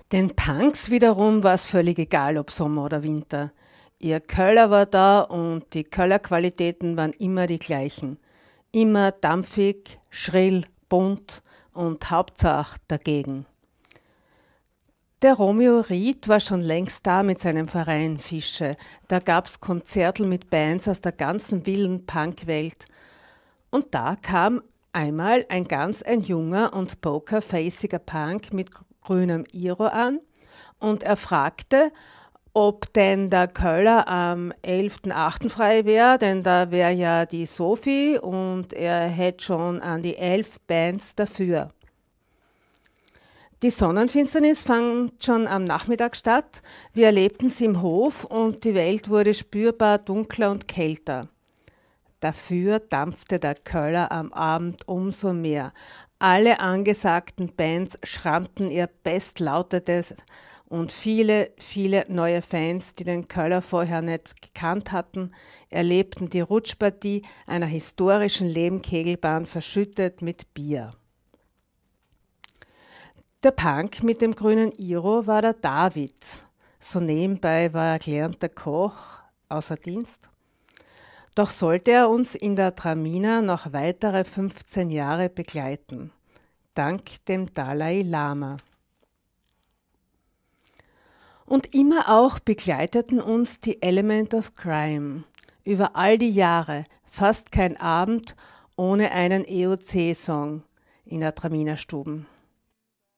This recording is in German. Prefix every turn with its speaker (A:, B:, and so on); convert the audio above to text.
A: Den Punks wiederum war es völlig egal, ob Sommer oder Winter. Ihr Köller war da und die Köllerqualitäten waren immer die gleichen. Immer dampfig, schrill, bunt und Hauptsache dagegen. Der Romeo Ried war schon längst da mit seinem Verein Fische. Da gab's Konzertel mit Bands aus der ganzen wilden Punkwelt. Und da kam einmal ein junger und pokerfaciger Punk mit grünem Iro an und er fragte, ob denn der Köller am 11.8. frei wäre, denn da wäre ja die Sophie und er hätte schon an die 11 Bands dafür. Die Sonnenfinsternis fand schon am Nachmittag statt. Wir erlebten sie im Hof und die Welt wurde spürbar dunkler und kälter. Dafür dampfte der Köller am Abend umso mehr. Alle angesagten Bands schrammten ihr Bestlautetes und viele, viele neue Fans, die den Köller vorher nicht gekannt hatten, erlebten die Rutschpartie einer historischen Lehmkegelbahn verschüttet mit Bier. Der Punk mit dem grünen Iro war der David. So nebenbei war er gelernter Koch, außer Dienst. Doch sollte er uns in der Tramina noch weitere 15 Jahre begleiten, dank dem Dalai Lama. Und immer auch begleiteten uns die Element of Crime. Über all die Jahre, fast kein Abend ohne einen EOC-Song in der Tramina-Stuben.